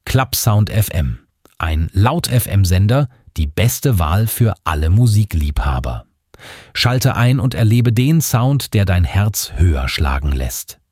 Clubsound FM, ein Laut-FM-Sender, die beste Wahl für alle Musikliebhaber. Schalte ein und erlebe den Sound, der dein Herz höher schlagen lässt.